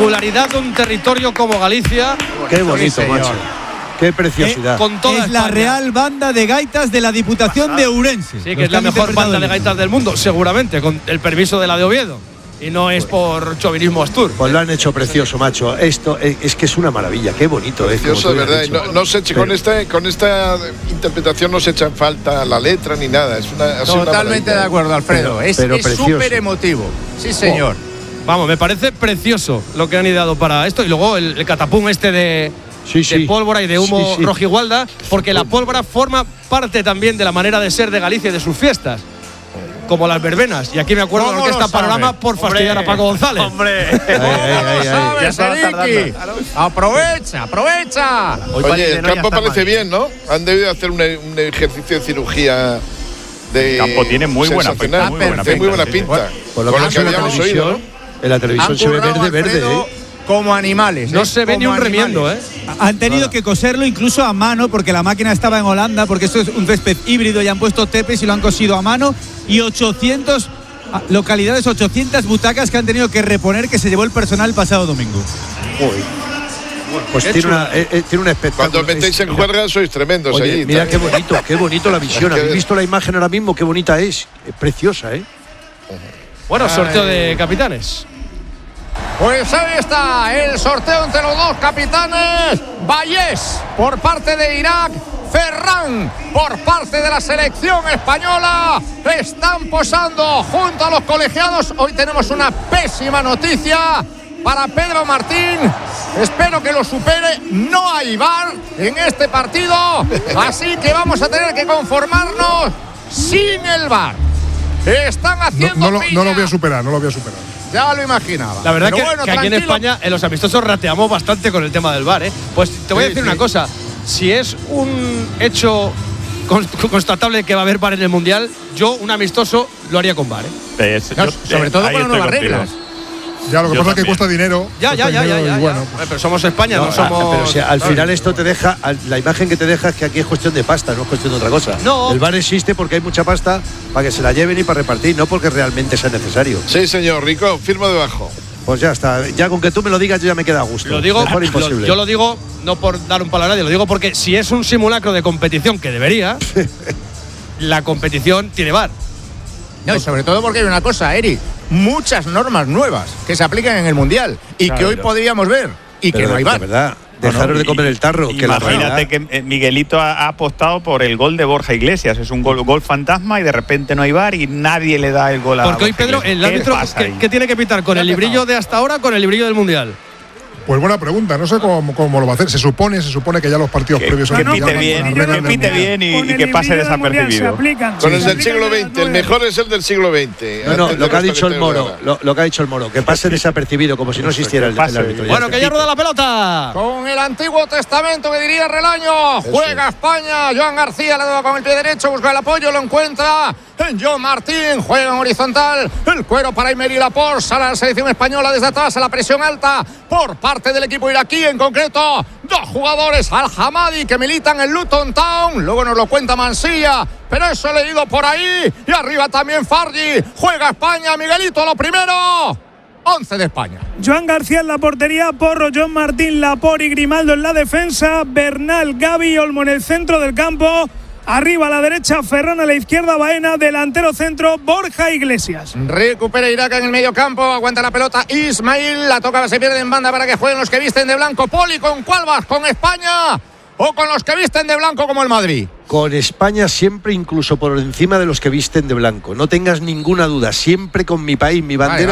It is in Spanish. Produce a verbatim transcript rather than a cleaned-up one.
singularidad de un territorio como Galicia. Qué bonito, sí, macho. Qué preciosidad. Eh, con toda es la España. Real Banda de Gaitas de la Diputación de Ourense. Sí, que es la mejor banda de gaitas del mundo, seguramente, con el permiso de la de Oviedo. Y no es por chauvinismo astur. Pues lo han hecho precioso, macho. Esto es, es que es una maravilla. Qué bonito es. Precioso, de verdad. No, no se eche, con esta con esta interpretación no se echa en falta la letra ni nada. Es una, ha sido una Totalmente maravilla. de acuerdo, Alfredo. Pero- es pero es precioso. súper emotivo. Sí, señor. Vamos, me parece precioso lo que han ideado para esto. Y luego el, el catapum este de, Sí, sí. de pólvora y de humo Sí, sí. rojigualda, porque la pólvora forma parte también de la manera de ser de Galicia y de sus fiestas. Como las verbenas. Y aquí me acuerdo de la ¿Cómo lo Orquesta sabe? Panorama por fastidiar a Paco González. Hombre. Ay, ay, ay, ay. ¿Cómo lo sabes, Ricky? Aprovecha, aprovecha. Oye, el campo parece bien, ¿no? Han debido hacer un, un ejercicio de cirugía de. El campo tiene muy buena pinta, sensacional. muy buena Tiene muy buena pinta, sí. pinta. Por lo Con que lo que en la habíamos televisión, oído, ¿no? en la televisión Han se ve currado, verde, verde, Alfredo, ¿eh? como animales. No ¿eh? se ve ni Como un remiendo, ¿eh? animales. Han tenido que coserlo incluso a mano porque la máquina estaba en Holanda, porque esto es un césped híbrido y han puesto tepes y lo han cosido a mano. Y ochocientas localidades, ochocientas butacas que han tenido que reponer, que se llevó el personal el pasado domingo. Pues tiene, una, eh, eh, tiene un espectáculo. Cuando os metéis en Es- juerga sois tremendos Oye, allí. mira qué también. bonito, qué bonito la visión. Hay que ¿Habéis ver. visto la imagen ahora mismo? Qué bonita es. Es preciosa, ¿eh? Bueno, sorteo de capitanes. Pues ahí está el sorteo entre los dos capitanes. Vallés por parte de Irak, Ferran por parte de la selección española. Están posando junto a los colegiados. Hoy tenemos una pésima noticia para Pedro Martín. Espero que lo supere. No hay V A R en este partido, así que vamos a tener que conformarnos sin el V A R. Están No, haciendo no lo, no piña. lo voy a superar, no lo voy a superar. Ya lo imaginaba. La verdad Pero que, bueno, que aquí en tranquilo. España, en los amistosos, rateamos bastante con el tema del V A R, ¿eh? Pues te voy a Sí, decir sí. una cosa. Si es un hecho const- constatable que va a haber V A R en el Mundial, yo, un amistoso, lo haría con V A R, ¿eh? Es- No, yo- sobre todo ahí con las estoy nuevas contigo. reglas. Ya, lo que Yo pasa es que también. cuesta dinero. Ya, ya, cuesta ya, ya, dinero ya, y ya. bueno, Eh, pues- Pero somos España, no, No, somos. pero si al final esto te deja, al- la imagen que te deja es que aquí es cuestión de pasta, no es cuestión de otra cosa. No. El V A R existe porque hay mucha pasta para que se la lleven y para repartir, no porque realmente sea necesario. Sí, señor, Rico, firmo debajo. Pues ya está, ya con que tú me lo digas yo ya me queda a gusto. Lo digo, Mejor lo- imposible. yo lo digo no por dar un palo a nadie, lo digo porque si es un simulacro de competición, que debería, la competición tiene V A R. No, y sobre todo porque hay una cosa, Eric. Muchas normas nuevas que se aplican en el Mundial y Claro, que hoy pero- podríamos ver y Pero que no hay de V A R. verdad, No, no, dejaros de y- comer el tarro. Que la Imagínate realidad- que eh, Miguelito ha, ha apostado por el gol de Borja Iglesias. Es un gol, gol fantasma y de repente no hay V A R y nadie le da el gol a Porque hoy, Borja Pedro, Iglesias. el ¿Qué árbitro, pasa ¿qué, ahí? qué tiene que pitar? ¿Con el librillo de hasta ahora o con el librillo del Mundial? Pues buena pregunta, no sé cómo, cómo lo va a hacer. Se supone, se supone que ya los partidos Que, previos que al pite Mundial, bien, con las que reglas del pite Mundial. bien y, Con y el que pase librillo del Mundial se desapercibido. aplican. Con el Se del aplican siglo las veinte, el nueve. mejor es el del siglo veinte. No, no, antes lo de que ha los dicho el toqueteos de Moro, ahora. lo, lo que ha dicho el Moro, que pase desapercibido, como si no existiera el, el pase. árbitro. Bueno, está. que ya rueda la pelota. Con el Antiguo Testamento que diría Relaño. Juega España. Joan García la da con el pie derecho. Busca el apoyo. Lo encuentra en John Martín. Juega en horizontal. El cuero para Emery Laporte. Sale a la selección española desde atrás a la presión alta por parte del equipo iraquí. En concreto, dos jugadores, Al-Hamadi, que militan en Luton Town. Luego nos lo cuenta Mansilla. Pero eso he leído por ahí. Y arriba también Fargi. Juega España. Miguelito, lo primero. once de España. Joan García en la portería, Porro, John Martín, Laporte y Grimaldo en la defensa, Bernal, Gavi, Olmo en el centro del campo, arriba a la derecha, Ferran a la izquierda, Baena, delantero centro, Borja Iglesias. Recupera Irak en el medio campo, aguanta la pelota Ismail, la toca, se pierde en banda para que jueguen los que visten de blanco. Poli, ¿con cuál vas? ¿Con España o con los que visten de blanco como el Madrid? Con España siempre, incluso por encima de los que visten de blanco. No tengas ninguna duda, siempre con mi país, mi bandera.